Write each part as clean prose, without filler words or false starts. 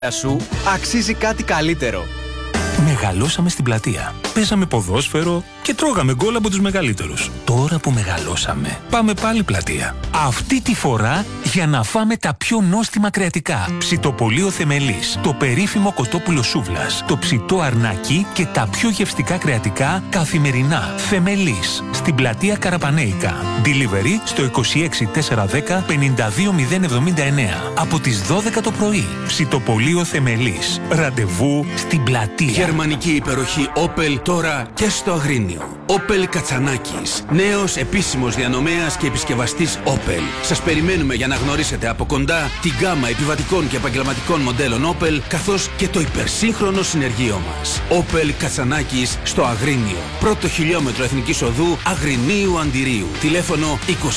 σου αξίζει κάτι καλύτερο. Μεγαλώσαμε στην πλατεία. Παίζαμε ποδόσφαιρο και τρώγαμε γκολ από τους μεγαλύτερους. Τώρα που μεγαλώσαμε, πάμε πάλι πλατεία. Αυτή τη φορά για να φάμε τα πιο νόστιμα κρεατικά. Ψητοπολείο Θεμελής, το περίφημο κοτόπουλο σούβλας, το ψητό αρνάκι και τα πιο γευστικά κρεατικά καθημερινά. Θεμελής, στην πλατεία Καραπανέικα. Delivery στο 26410 52079. Από τις 12 το πρωί. Ψητοπολείο Θεμελής. Ραντεβού στην πλατεία. Γερμανική υπεροχή Opel τώρα και στο Αγρίνιο. Opel Κατσανάκης. Νέος επίσημος διανομέας και επισκευαστής Opel. Σας περιμένουμε για να γνωρίσετε από κοντά την γκάμα επιβατικών και επαγγελματικών μοντέλων Opel, καθώς και το υπερσύγχρονο συνεργείο μας. Opel Κατσανάκης στο Αγρίνιο. Πρώτο χιλιόμετρο Εθνικής Οδού Αγρινίου Αντιρίου. Τηλέφωνο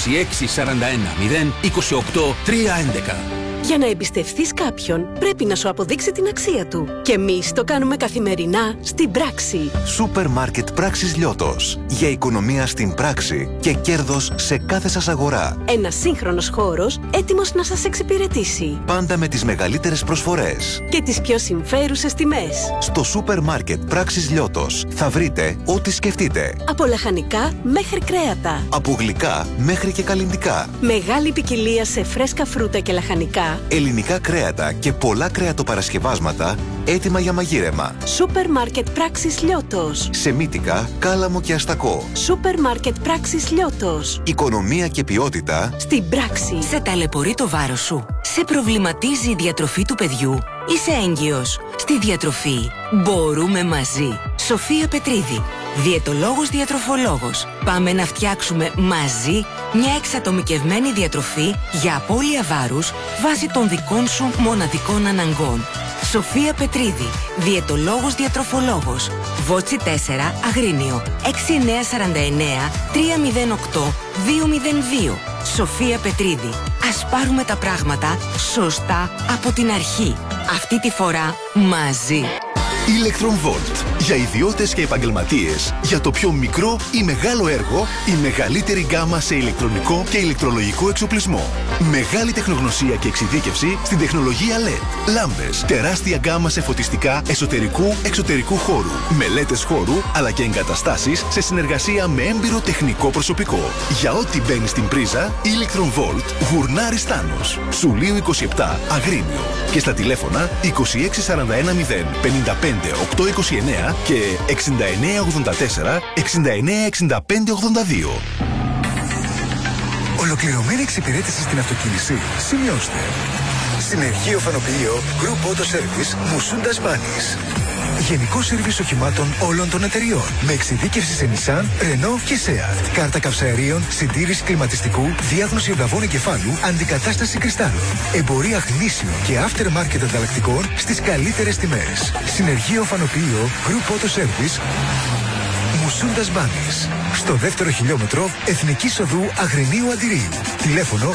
2641 0 28 311. Για να εμπιστευθείς κάποιον, πρέπει να σου αποδείξει την αξία του. Και εμείς το κάνουμε καθημερινά στην πράξη. Σούπερ Μάρκετ Πράξης Λιώτος. Για οικονομία στην πράξη και κέρδος σε κάθε σας αγορά. Ένας σύγχρονος χώρος έτοιμος να σας εξυπηρετήσει. Πάντα με τις μεγαλύτερες προσφορές. Και τις πιο συμφέρουσες τιμές. Στο Σούπερ Μάρκετ Πράξης Λιώτος θα βρείτε ό,τι σκεφτείτε. Από λαχανικά μέχρι κρέατα. Από γλυκά μέχρι και καλλυντικά. Μεγάλη ποικιλία σε φρέσκα φρούτα και λαχανικά. Ελληνικά κρέατα και πολλά κρεατοπαρασκευάσματα έτοιμα για μαγείρεμα. Σούπερ Μάρκετ Πράξης Λιώτος. Σε Μύτικα, Κάλαμο και Αστακό. Σούπερ Μάρκετ Πράξης Λιώτος. Οικονομία και ποιότητα στην πράξη. Σε ταλαιπωρεί το βάρος σου? Σε προβληματίζει η διατροφή του παιδιού? Είσαι έγκυος? Στη διατροφή μπορούμε μαζί. Σοφία Πετρίδη, διαιτολόγος διατροφολόγος. Πάμε να φτιάξουμε μαζί μια εξατομικευμένη διατροφή για απώλεια βάρους βάσει των δικών σου μοναδικών αναγκών. Σοφία Πετρίδη, διαιτολόγος διατροφολόγος. Βότσι 4, Αγρίνιο, 6949 308 202. Σοφία Πετρίδη. Ας πάρουμε τα πράγματα σωστά από την αρχή. Αυτή τη φορά μαζί. Electron-Volt. Για ιδιώτες και επαγγελματίες. Για το πιο μικρό ή μεγάλο έργο, η μεγαλύτερη γκάμα σε ηλεκτρονικό και ηλεκτρολογικό εξοπλισμό. Μεγάλη τεχνογνωσία και εξειδίκευση στην τεχνολογία LED. Λάμπες. Τεράστια γκάμα σε φωτιστικά εσωτερικού-εξωτερικού χώρου. Μελέτες χώρου αλλά και εγκαταστάσεις σε συνεργασία με έμπειρο τεχνικό προσωπικό. Για ό,τι μπαίνει στην πρίζα, Electron-Volt Γουρνάρης Θάνος. Σουλίου 27, Αγρίνιο. Και στα τηλέφωνα 26410 55 829 και 6984 696582. Ολοκληρωμένη εξυπηρέτηση στην αυτοκίνηση. Σημειώστε. Συνεργείο Φανοποιείο Group Auto Service Μουσούντας Μπάνης. Γενικό σερβις οχημάτων όλων των εταιριών. Με εξειδίκευση σε Nissan, Renault και Seat. Κάρτα καυσαερίων, συντήρηση κλιματιστικού, διάγνωση ενταβών εγκεφάλου, αντικατάσταση κρυστάλλων. Εμπορία γνήσιων και aftermarket ανταλλακτικών στις καλύτερες τιμές. Συνεργείο Φανοποιείο Group Auto Service Μουσούντας Μπάνης. Στο δεύτερο χιλιόμετρο Εθνικής Οδού Αγρινίου Αντιρίου. Τηλέφωνο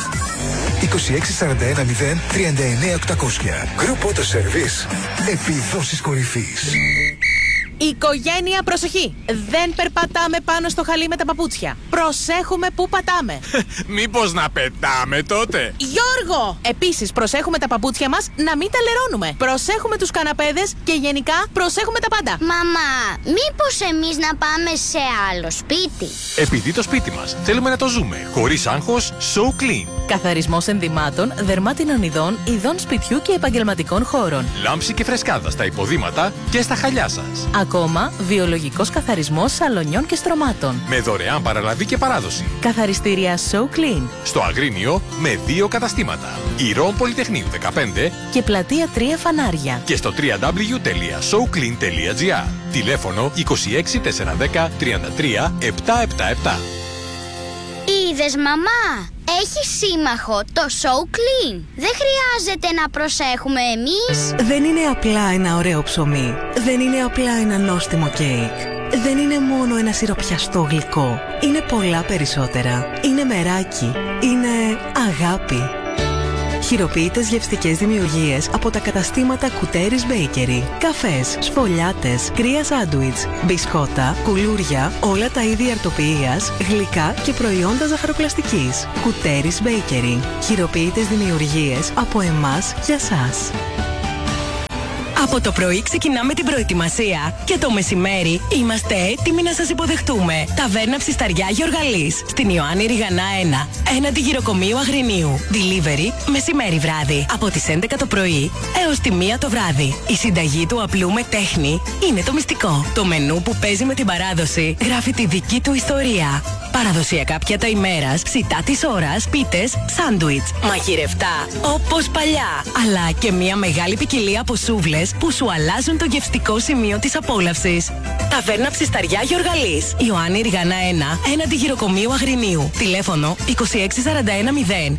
2641 0 39 800. Group Auto Service. Επιδόσεις κορυφής. Οικογένεια, προσοχή! Δεν περπατάμε πάνω στο χαλί με τα παπούτσια. Προσέχουμε πού πατάμε. Μήπως να πετάμε τότε? Γιώργο! Επίσης, προσέχουμε τα παπούτσια μας να μην τα λερώνουμε. Προσέχουμε τους καναπέδες και γενικά προσέχουμε τα πάντα. Μαμά, μήπως εμείς να πάμε σε άλλο σπίτι? Επειδή το σπίτι μας θέλουμε να το ζούμε χωρίς άγχος, So Clean. Καθαρισμός ενδυμάτων, δερμάτινων ειδών, ειδών σπιτιού και επαγγελματικών χώρων. Λάμψη και φρεσκάδα στα υποδήματα και στα χαλιά σας. Ακόμα, βιολογικός καθαρισμός σαλονιών και στρωμάτων. Με δωρεάν παραλαβή και παράδοση. Καθαριστήρια So Clean. Στο Αγρίνιο με 2 καταστήματα. Ηρών Πολυτεχνείου 15 και πλατεία 3 Φανάρια. Και στο www.soclean.gr. Τηλέφωνο 26410 33 777. Είδες, μαμά? Έχει σύμμαχο το So Clean. Δεν χρειάζεται να προσέχουμε εμείς. Δεν είναι απλά ένα ωραίο ψωμί. Δεν είναι απλά ένα νόστιμο κέικ. Δεν είναι μόνο ένα σιροπιαστό γλυκό. Είναι πολλά περισσότερα. Είναι μεράκι. Είναι αγάπη. Χειροποίητες γευστικές δημιουργίες από τα καταστήματα Κουτέρης Bakery. Καφές, σφολιάτες, κρύα σάντουιτς, μπισκότα, κουλούρια, όλα τα είδη αρτοποιίας, γλυκά και προϊόντα ζαχαροπλαστικής. Κουτέρης Bakery. Χειροποίητες δημιουργίες από εμάς για σας. Από το πρωί ξεκινάμε την προετοιμασία και το μεσημέρι είμαστε έτοιμοι να σας υποδεχτούμε. Ταβέρνα Ψισταριά Γιοργαλής, στην Ιωάννη Ριγανά 1, έναντι γυροκομείου Αγρινίου. Delivery μεσημέρι βράδυ, από τις 11 το πρωί έως τη 1 το βράδυ. Η συνταγή του απλού με τέχνη είναι το μυστικό. Το μενού που παίζει με την παράδοση γράφει τη δική του ιστορία. Παραδοσιακά πιάτα ημέρας, ψητά της ώρας, πίτες, σάντουιτς, μαγειρευτά όπως παλιά. Αλλά και μια μεγάλη ποικιλία από σούβλες που σου αλλάζουν το γευστικό σημείο της απόλαυσης. Ταβέρνα Ψισταριά Γιοργαλής, Ιωάννη Ριγανά 1, έναντι γυροκομείου Αγρινίου. Τηλέφωνο 26710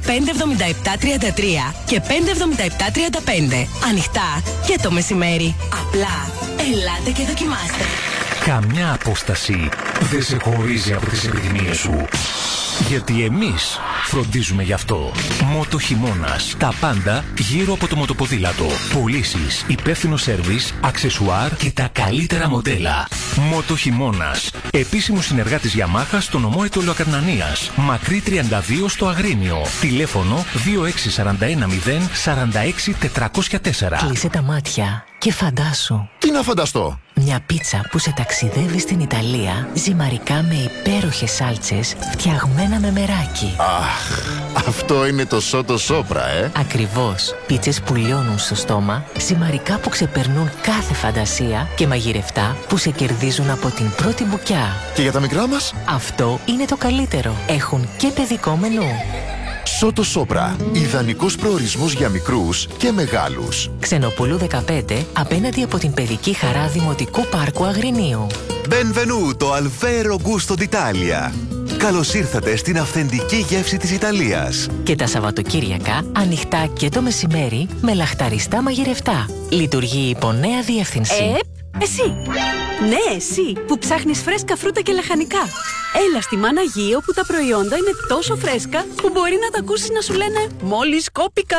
57733 και 57735. Ανοιχτά και το μεσημέρι. Απλά ελάτε και δοκιμάστε. Καμιά απόσταση δεν σε χωρίζει από τις επιθυμίες σου. Γιατί εμείς φροντίζουμε γι' αυτό. Μότο Χειμώνας. Τα πάντα γύρω από το μοτοποδήλατο. Πωλήσεις, υπεύθυνο σέρβις, αξεσουάρ και τα καλύτερα μοντέλα. Μότο Χειμώνας. Επίσημος συνεργάτης Yamaha στο νομό Αιτωλοακαρνανίας. Μακρύ 32 στο Αγρίνιο. Τηλέφωνο 26410 46 404. Κλείσε τα μάτια και φαντάσου. Τι να φανταστώ? Μια πίτσα που σε ταξιδεύει στην Ιταλία, ζυμαρικά με υπέροχες σάλτσες, φτιαγμένα με μεράκι. Αχ, αυτό είναι το Σότο Σόπρα, Ακριβώς. Πίτσες που λιώνουν στο στόμα, ζυμαρικά που ξεπερνούν κάθε φαντασία και μαγειρευτά που σε κερδίζουν από την πρώτη μπουκιά. Και για τα μικρά μας? Αυτό είναι το καλύτερο. Έχουν και παιδικό μενού. Σότο Σόπρα. Ιδανικός προορισμός για μικρούς και μεγάλους. Ξενοπούλου 15, απέναντι από την παιδική χαρά Δημοτικού Πάρκου Αγρινίου. Benvenuto al vero gusto d'Italia. Καλώς ήρθατε στην αυθεντική γεύση της Ιταλίας. Και τα Σαββατοκύριακα ανοιχτά και το μεσημέρι με λαχταριστά μαγειρευτά. Λειτουργεί υπό νέα διεύθυνση. Εσύ! Ναι, εσύ που ψάχνεις φρέσκα φρούτα και λαχανικά. Έλα στη Μάνα Γη, όπου τα προϊόντα είναι τόσο φρέσκα που μπορεί να τα ακούσεις να σου λένε «Μόλις κόπηκα».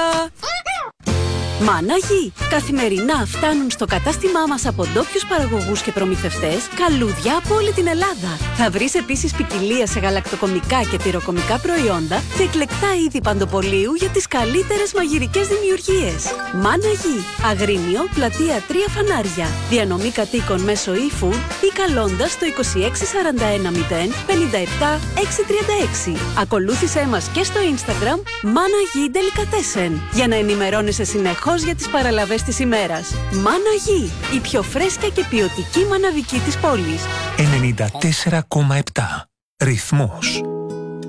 Μάνα Γη. Καθημερινά φτάνουν στο κατάστημά μας από ντόπιους παραγωγούς και προμηθευτές καλούδια από όλη την Ελλάδα. Θα βρεις επίσης ποικιλία σε γαλακτοκομικά και τυροκομικά προϊόντα και εκλεκτά είδη παντοπολίου για τις καλύτερες μαγειρικές δημιουργίες. Μάνα Γη. Αγρίνιο, πλατεία 3 Φανάρια. Διανομή κατοίκων μέσω e-food ή καλώντας το 26410 57 636. Ακολούθησέ μας και στο Instagram Μάνα Γη Delicatessen για να ενημερώνεσαι συνεχώς για τις παραλαβές της ημέρας. Μάνα Γη, η πιο φρέσκια και ποιοτική μαναβική της πόλης. 94,7. Ρυθμός.